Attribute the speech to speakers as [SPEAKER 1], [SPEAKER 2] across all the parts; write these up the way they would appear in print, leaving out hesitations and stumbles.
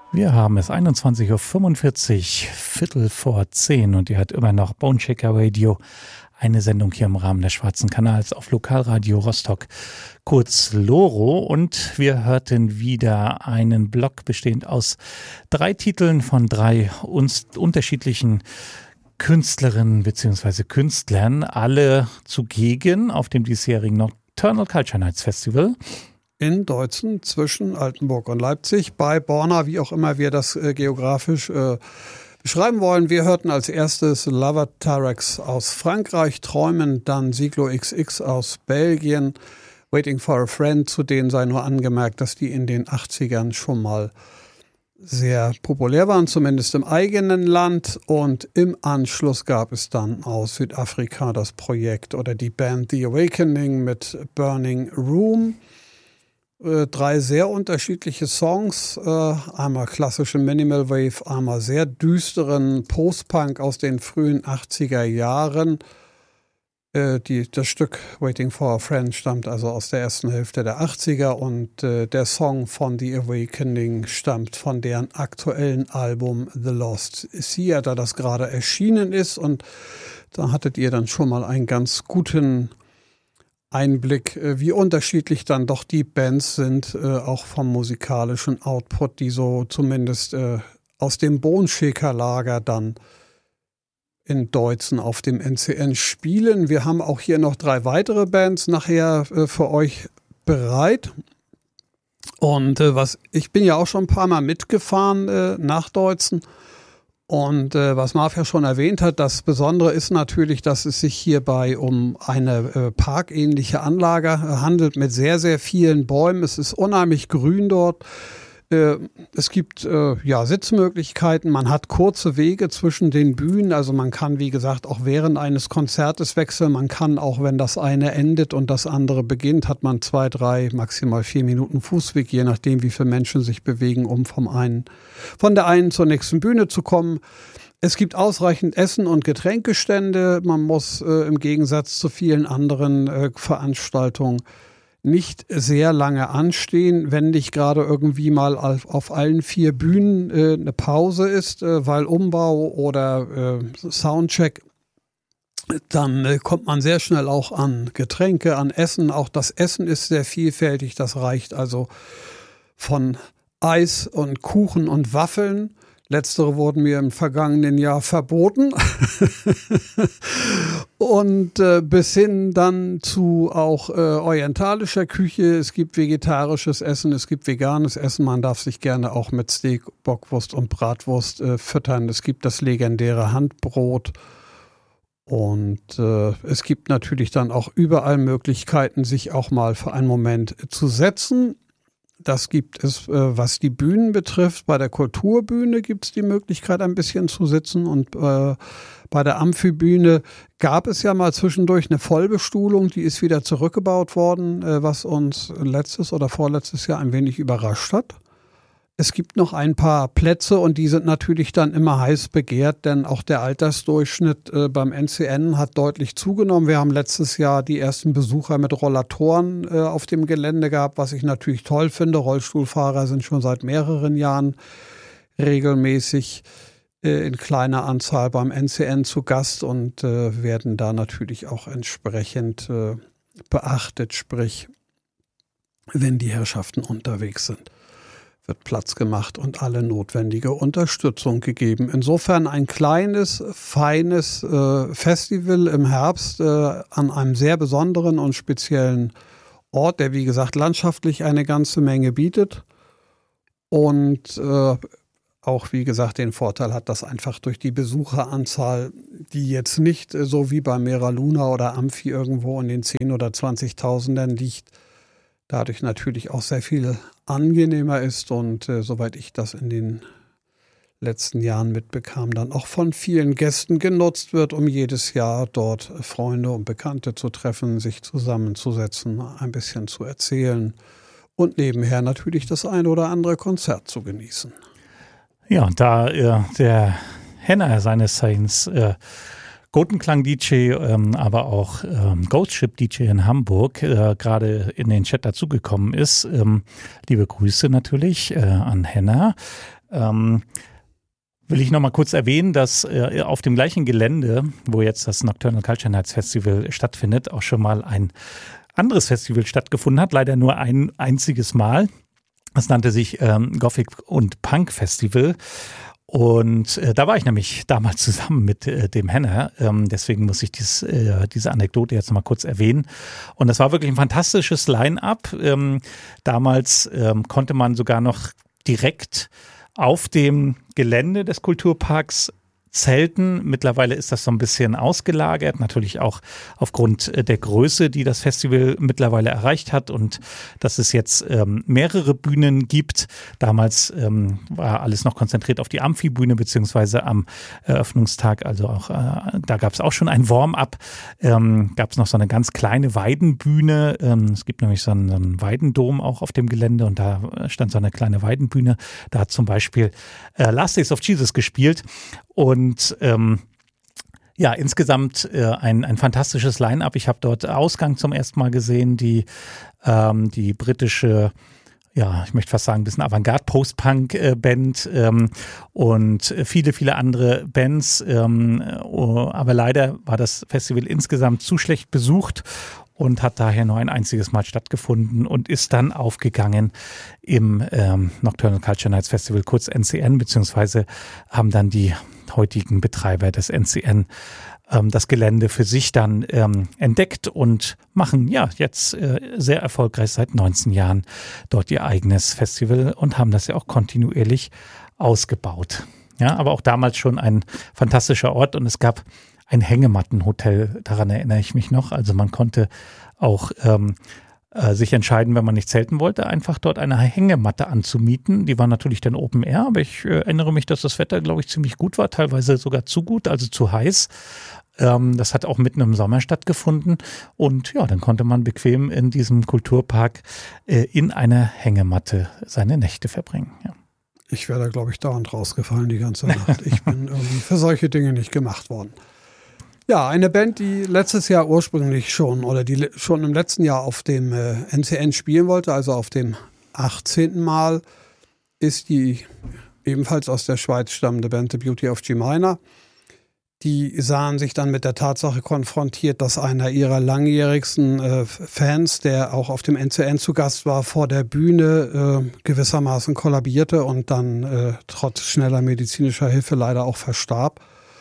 [SPEAKER 1] Wir haben es 21:45 Uhr, Viertel vor 10 und ihr hört immer noch Boneshaker Radio, eine Sendung hier im Rahmen des Schwarzen Kanals auf Lokalradio Rostock, kurz Loro. Und wir hörten wieder einen Block bestehend aus 3 Titeln von 3 unterschiedlichen Künstlerinnen bzw. Künstlern, alle zugegen auf dem diesjährigen Nocturnal Culture Nights Festival
[SPEAKER 2] in Deutzen zwischen Altenburg und Leipzig bei Borna, wie auch immer wir das geografisch beschreiben wollen. Wir hörten als erstes Lavatarex aus Frankreich, Träumen, dann Siglo XX aus Belgien, Waiting for a Friend, zu denen sei nur angemerkt, dass die in den 80ern schon mal sehr populär waren, zumindest im eigenen Land. Und im Anschluss gab es dann aus Südafrika das Projekt oder die Band The Awakening mit Burning Room. 3 sehr unterschiedliche Songs, einmal klassische Minimal Wave, einmal sehr düsteren Post-Punk aus den frühen 80er Jahren. Das Stück Waiting for a Friend stammt also aus der ersten Hälfte der 80er und der Song von The Awakening stammt von deren aktuellen Album The Lost Theater, das gerade erschienen ist, und da hattet ihr dann schon mal einen ganz guten Einblick, wie unterschiedlich dann doch die Bands sind, auch vom musikalischen Output, die so zumindest aus dem Boneshaker-Lager dann in Deutzen auf dem NCN spielen. Wir haben auch hier noch 3 weitere Bands nachher für euch bereit. Und ich bin ja auch schon ein paar Mal mitgefahren nach Deutzen. Und was Marv ja schon erwähnt hat, das Besondere ist natürlich, dass es sich hierbei um eine parkähnliche Anlage handelt mit sehr, sehr vielen Bäumen. Es ist unheimlich grün dort. Es gibt Sitzmöglichkeiten, man hat kurze Wege zwischen den Bühnen, also man kann, wie gesagt, auch während eines Konzertes wechseln, man kann auch, wenn das eine endet und das andere beginnt, hat man 2, 3, maximal 4 Minuten Fußweg, je nachdem, wie viele Menschen sich bewegen, um von der einen zur nächsten Bühne zu kommen. Es gibt ausreichend Essen- und Getränkestände, man muss im Gegensatz zu vielen anderen Veranstaltungen nicht sehr lange anstehen, wenn nicht gerade irgendwie mal auf allen 4 Bühnen eine Pause ist, weil Umbau oder Soundcheck, dann kommt man sehr schnell auch an Getränke, an Essen. Auch das Essen ist sehr vielfältig, das reicht also von Eis und Kuchen und Waffeln. Letztere wurden mir im vergangenen Jahr verboten. Und bis hin dann zu auch orientalischer Küche. Es gibt vegetarisches Essen, es gibt veganes Essen. Man darf sich gerne auch mit Steak, Bockwurst und Bratwurst füttern. Es gibt das legendäre Handbrot. Und es gibt natürlich dann auch überall Möglichkeiten, sich auch mal für einen Moment zu setzen. Das gibt es, was die Bühnen betrifft. Bei der Kulturbühne gibt es die Möglichkeit, ein bisschen zu sitzen. Und bei der Amphibühne gab es ja mal zwischendurch eine Vollbestuhlung. Die ist wieder zurückgebaut worden, was uns letztes oder vorletztes Jahr ein wenig überrascht hat. Es gibt noch ein paar Plätze und die sind natürlich dann immer heiß begehrt, denn auch der Altersdurchschnitt beim NCN hat deutlich zugenommen. Wir haben letztes Jahr die ersten Besucher mit Rollatoren auf dem Gelände gehabt, was ich natürlich toll finde. Rollstuhlfahrer sind schon seit mehreren Jahren regelmäßig in kleiner Anzahl beim NCN zu Gast und werden da natürlich auch entsprechend beachtet, sprich, wenn die Herrschaften unterwegs sind, wird Platz gemacht und alle notwendige Unterstützung gegeben. Insofern ein kleines, feines Festival im Herbst an einem sehr besonderen und speziellen Ort, der wie gesagt landschaftlich eine ganze Menge bietet und auch wie gesagt den Vorteil hat, dass einfach durch die Besucheranzahl, die jetzt nicht so wie bei Mera Luna oder Amphi irgendwo in den 10.000 oder 20.000ern liegt, dadurch natürlich auch sehr viel angenehmer ist und soweit ich das in den letzten Jahren mitbekam, dann auch von vielen Gästen genutzt wird, um jedes Jahr dort Freunde und Bekannte zu treffen, sich zusammenzusetzen, ein bisschen zu erzählen und nebenher natürlich das ein oder andere Konzert zu genießen.
[SPEAKER 1] Ja, und da der Henner seines Zeichens Gotenklang-DJ, aber auch Ghostship-DJ in Hamburg gerade in den Chat dazugekommen ist. Liebe Grüße natürlich an Henna. Will ich noch mal kurz erwähnen, dass auf dem gleichen Gelände, wo jetzt das Nocturnal Culture Nights Festival stattfindet, auch schon mal ein anderes Festival stattgefunden hat. Leider nur ein einziges Mal. Das nannte sich Gothic und Punk Festival. Und da war ich nämlich damals zusammen mit dem Henner. Deswegen muss ich diese Anekdote jetzt noch mal kurz erwähnen. Und das war wirklich ein fantastisches Line-up. Damals konnte man sogar noch direkt auf dem Gelände des Kulturparks zelten. Mittlerweile ist das so ein bisschen ausgelagert, natürlich auch aufgrund der Größe, die das Festival mittlerweile erreicht hat und dass es jetzt mehrere Bühnen gibt. Damals war alles noch konzentriert auf die Amphibühne beziehungsweise am Eröffnungstag, also auch da gab es auch schon ein Warm-up, gab es noch so eine ganz kleine Weidenbühne. Es gibt nämlich so einen Weidendom auch auf dem Gelände und da stand so eine kleine Weidenbühne. Da hat zum Beispiel Last Days of Jesus gespielt. Und insgesamt ein fantastisches Line-up. Ich habe dort Ausgang zum ersten Mal gesehen, die britische, ich möchte fast sagen, ein bisschen Avantgarde-Post-Punk-Band und viele, viele andere Bands. Aber leider war das Festival insgesamt zu schlecht besucht und hat daher nur ein einziges Mal stattgefunden und ist dann aufgegangen im Nocturnal Culture Nights Festival, kurz NCN, beziehungsweise haben dann die heutigen Betreiber des NCN das Gelände für sich dann entdeckt und machen jetzt sehr erfolgreich seit 19 Jahren dort ihr eigenes Festival und haben das ja auch kontinuierlich ausgebaut. Ja, aber auch damals schon ein fantastischer Ort und es gab ein Hängemattenhotel, daran erinnere ich mich noch. Also man konnte auch sich entscheiden, wenn man nicht zelten wollte, einfach dort eine Hängematte anzumieten. Die war natürlich dann Open Air, aber ich erinnere mich, dass das Wetter, glaube ich, ziemlich gut war, teilweise sogar zu gut, also zu heiß. Das hat auch mitten im Sommer stattgefunden und dann konnte man bequem in diesem Kulturpark in einer Hängematte seine Nächte verbringen. Ja.
[SPEAKER 2] Ich wäre da, glaube ich, dauernd rausgefallen die ganze Nacht. Ich bin irgendwie für solche Dinge nicht gemacht worden. Ja, eine Band, die letztes Jahr ursprünglich schon oder die schon im letzten Jahr auf dem NCN spielen wollte, also auf dem 18. Mal, ist die ebenfalls aus der Schweiz stammende Band The Beauty of G Minor. Die sahen sich dann mit der Tatsache konfrontiert, dass einer ihrer langjährigsten Fans, der auch auf dem NCN zu Gast war, vor der Bühne gewissermaßen kollabierte und dann trotz schneller medizinischer Hilfe leider auch verstarb.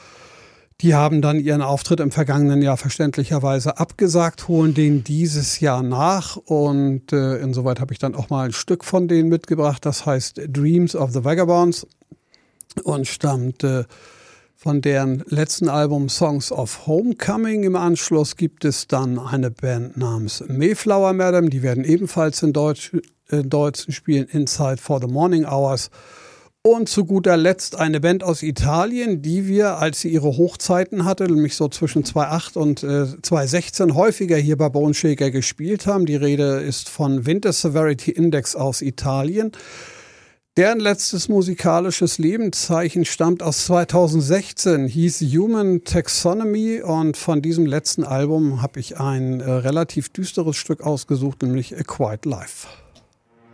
[SPEAKER 2] Die haben dann ihren Auftritt im vergangenen Jahr verständlicherweise abgesagt, holen den dieses Jahr nach und insoweit habe ich dann auch mal ein Stück von denen mitgebracht, das heißt Dreams of the Vagabonds und stammt von deren letzten Album Songs of Homecoming. Im Anschluss gibt es dann eine Band namens Mayflower Madam, die werden ebenfalls in Deutschen spielen, Inside for the Morning Hours. Und zu guter Letzt eine Band aus Italien, die wir, als sie ihre Hochzeiten hatte, nämlich so zwischen 2008 und 2016 häufiger hier bei Bone Shaker gespielt haben. Die Rede ist von Winter Severity Index aus Italien. Deren letztes musikalisches Lebenszeichen stammt aus 2016, hieß Human Taxonomy und von diesem letzten Album habe ich ein relativ düsteres Stück ausgesucht, nämlich A Quiet Life.